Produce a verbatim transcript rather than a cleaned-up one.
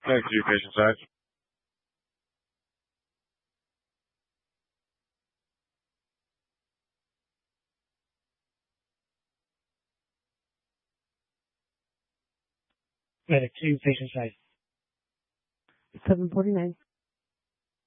Thank you, patient side. Medic two, patient side. seven forty-nine.